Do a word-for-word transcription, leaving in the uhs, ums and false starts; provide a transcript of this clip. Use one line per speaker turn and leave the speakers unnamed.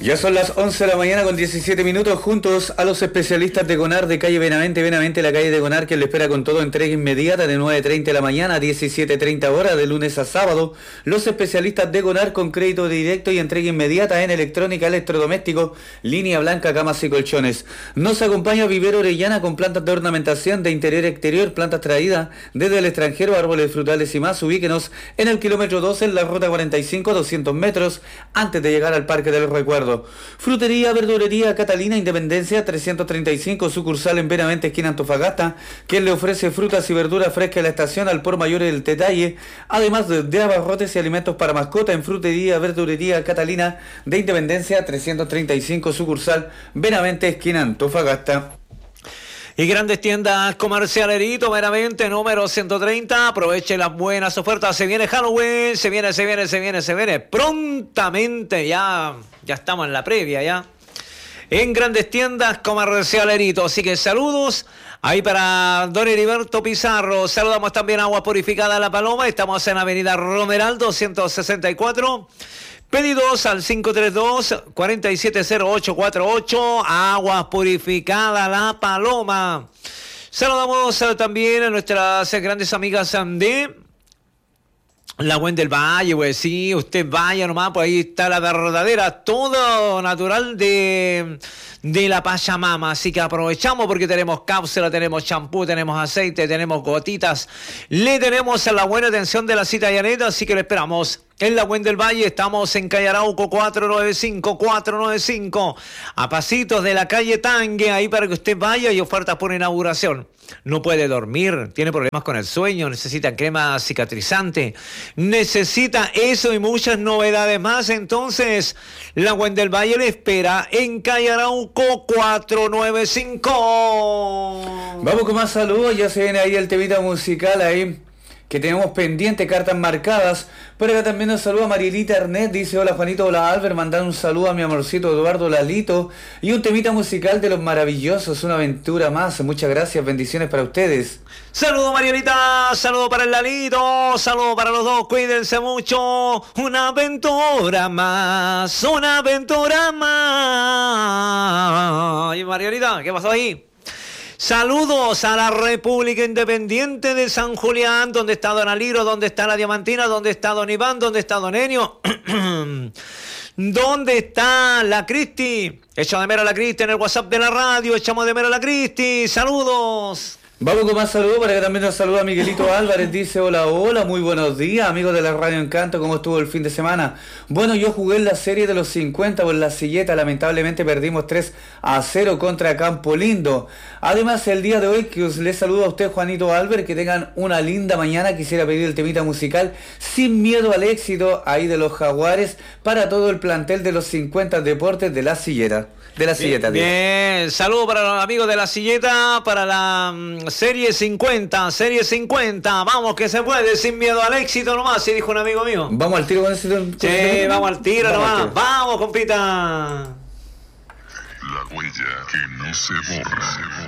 Ya son las once de la mañana con diecisiete minutos, juntos a los especialistas de Gonar de calle Benavente, Benavente, la calle de Gonar, que le espera con todo, entrega inmediata de nueve treinta de la mañana a diecisiete treinta horas, de lunes a sábado. Los especialistas de Gonar con crédito directo y entrega inmediata en electrónica, electrodoméstico, línea blanca, camas y colchones. Nos acompaña Vivero Orellana con plantas de ornamentación de interior y exterior, plantas traídas desde el extranjero, árboles frutales y más. Ubíquenos en el kilómetro doce, en la ruta cuarenta y cinco, doscientos metros, antes de llegar al Parque del Recuerdo. Frutería, verdurería Catalina Independencia trescientos treinta y cinco, sucursal en Benavente, esquina Antofagasta, quien le ofrece frutas y verduras frescas en la estación al por mayor el detalle, además de, de abarrotes y alimentos para mascota en Frutería, verdurería Catalina de Independencia trescientos treinta y cinco, sucursal Benavente, esquina Antofagasta.
Y grandes tiendas comerciales Erito, meramente número ciento treinta. Aproveche las buenas ofertas. Se viene Halloween, se viene, se viene, se viene, se viene. Prontamente, ya, ya estamos en la previa, ya. En grandes tiendas comerciales Erito. Así que saludos ahí para don Heriberto Pizarro. Saludamos también a Agua Purificada La Paloma. Estamos en Avenida Romeral doscientos sesenta y cuatro. Pedidos al cinco tres dos, cuatro siete cero ocho cuatro ocho, Agua Purificada La Paloma. Saludamos también a nuestras grandes amigas de La Buen del Valle, pues sí, usted vaya nomás, pues ahí está la verdadera, todo natural de, de la Pachamama. Así que aprovechamos porque tenemos cápsula, tenemos champú, tenemos aceite, tenemos gotitas. Le tenemos a la buena atención de la cita llaneta, así que le esperamos. En La Buen del Valle estamos en calle Arauco cuatrocientos noventa y cinco, cuatrocientos noventa y cinco, a pasitos de la calle Tangue, ahí para que usted vaya, y ofertas por inauguración. No puede dormir, tiene problemas con el sueño, necesita crema cicatrizante, necesita eso y muchas novedades más. Entonces, La Buen del Valle le espera en calle Arauco cuatrocientos noventa y cinco.
Vamos con más saludos, ya se viene ahí el temita musical ahí que tenemos pendiente, cartas marcadas. Por acá también nos saluda Marielita Arnett, dice: hola Juanito, hola Albert, mandar un saludo a mi amorcito Eduardo Lalito y un temita musical de los maravillosos, una aventura más. Muchas gracias, bendiciones para ustedes.
Saludo Marielita, saludo para el Lalito, saludo para los dos, cuídense mucho. Una aventura más, una aventura más. Y Marielita, ¿qué pasó ahí? Saludos a la República Independiente de San Julián, donde está Don Aliro, donde está la Diamantina, donde está Don Iván, donde está Don Enio, donde está la Cristi. Echa de mero a la Cristi en el WhatsApp de la radio, echamos de mero a la Cristi. Saludos.
Vamos con más saludos, para que también nos saluda Miguelito Álvarez, dice: hola, hola, muy buenos días, amigos de la Radio Encanto, ¿cómo estuvo el fin de semana? Bueno, yo jugué en la serie de los cincuenta por la Silleta, lamentablemente perdimos tres a cero contra Campo Lindo. Además, el día de hoy, que os les saludo a usted, Juanito Álvarez, que tengan una linda mañana. Quisiera pedir el temita musical Sin Miedo al Éxito, ahí de los Jaguares, para todo el plantel de los cincuenta Deportes de la Silleta. De la Silleta.
Bien, bien. Saludos para los amigos de la Silleta, para la um, serie cincuenta, serie cincuenta. Vamos que se puede, sin miedo al éxito nomás, si dijo un amigo mío.
Vamos al tiro con ese. Con
sí,
ese
vamos al tiro vamos nomás. Al tiro. Vamos, compita.
La huella que no se borra.